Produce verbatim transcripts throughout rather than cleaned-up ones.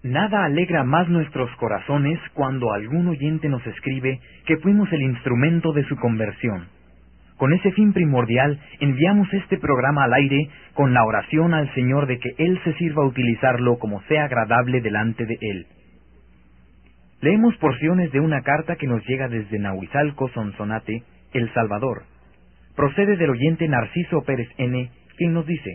Nada alegra más nuestros corazones cuando algún oyente nos escribe que fuimos el instrumento de su conversión. Con ese fin primordial, enviamos este programa al aire con la oración al Señor de que Él se sirva a utilizarlo como sea agradable delante de Él. Leemos porciones de una carta que nos llega desde Nahuizalco, Sonsonate, El Salvador. Procede del oyente Narciso Pérez N., quien nos dice: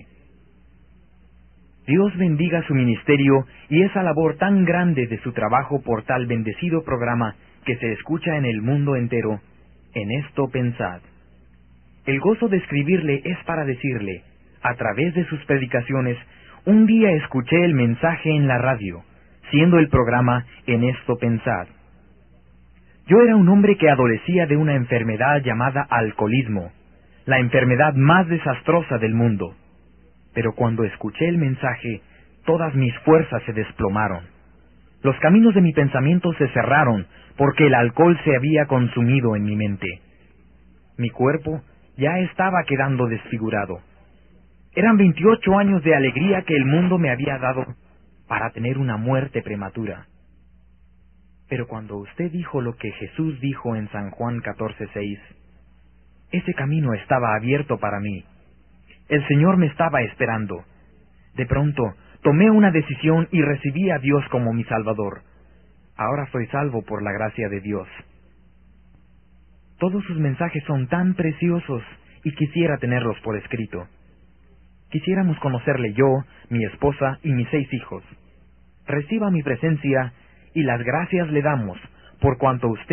Dios bendiga su ministerio y esa labor tan grande de su trabajo por tal bendecido programa que se escucha en el mundo entero. En esto pensad. El gozo de escribirle es para decirle, a través de sus predicaciones, un día escuché el mensaje en la radio, siendo el programa En esto pensad. Yo era un hombre que adolecía de una enfermedad llamada alcoholismo, la enfermedad más desastrosa del mundo. Pero cuando escuché el mensaje, todas mis fuerzas se desplomaron. Los caminos de mi pensamiento se cerraron porque el alcohol se había consumido en mi mente. Mi cuerpo ya estaba quedando desfigurado. Eran veintiocho años de alegría que el mundo me había dado para tener una muerte prematura. Pero cuando usted dijo lo que Jesús dijo en San Juan catorce seis, ese camino estaba abierto para mí. El Señor me estaba esperando. De pronto, tomé una decisión y recibí a Dios como mi Salvador. Ahora soy salvo por la gracia de Dios. Todos sus mensajes son tan preciosos y quisiera tenerlos por escrito. Quisiéramos conocerle yo, mi esposa y mis seis hijos. Reciba mi presencia y las gracias le damos por cuanto usted